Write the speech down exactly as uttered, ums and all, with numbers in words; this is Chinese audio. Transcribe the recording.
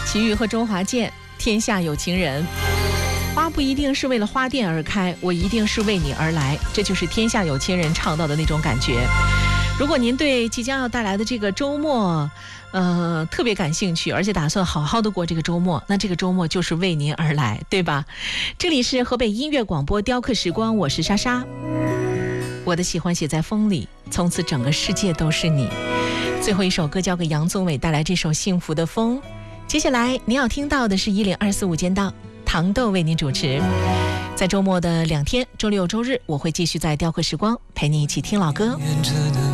齐豫和周华健，天下有情人。花不一定是为了花店而开，我一定是为你而来，这就是天下有情人唱到的那种感觉。如果您对即将要带来的这个周末呃，特别感兴趣，而且打算好好的过这个周末，那这个周末就是为您而来，对吧？这里是河北音乐广播雕刻时光，我是莎莎。我的喜欢写在风里，从此整个世界都是你。最后一首歌交给杨宗纬带来这首幸福的风。接下来您要听到的是一零二四五间道，糖豆为您主持。在周末的两天，周六周日，我会继续在雕刻时光陪你一起听老歌。